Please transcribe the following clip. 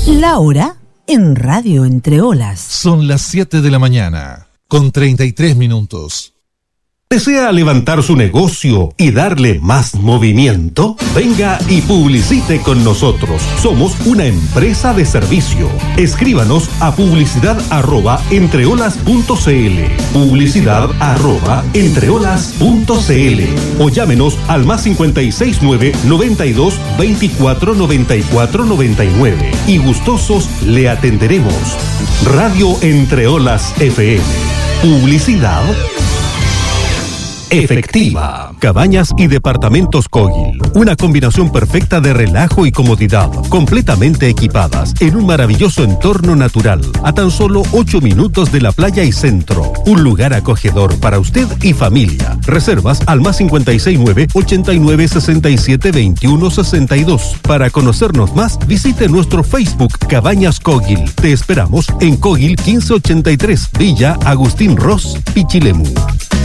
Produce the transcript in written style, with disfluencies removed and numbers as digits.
La hora en Radio Entre Olas. Son las 7 de la mañana, con 33 minutos. ¿Desea levantar su negocio y darle más movimiento? Venga y publicite con nosotros. Somos una empresa de servicio. Escríbanos a publicidad@entreolas.cl, publicidad@entreolas.cl, o llámenos al +569 92 24 94 99 y gustosos le atenderemos. Radio Entre Olas FM. Publicidad efectiva. Cabañas y departamentos Kogil. Una combinación perfecta de relajo y comodidad. Completamente equipadas en un maravilloso entorno natural. A tan solo 8 minutos de la playa y centro. Un lugar acogedor para usted y familia. Reservas al +569 89 67 21 62. Para conocernos más, visite nuestro Facebook Cabañas Kogil. Te esperamos en Kogil 1583, Villa Agustín Ross, Pichilemu.